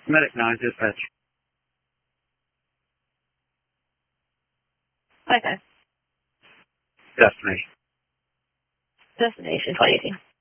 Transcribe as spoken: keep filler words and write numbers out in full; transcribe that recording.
Medic nine, dispatch. Okay. Destination. Destination twenty eighteen.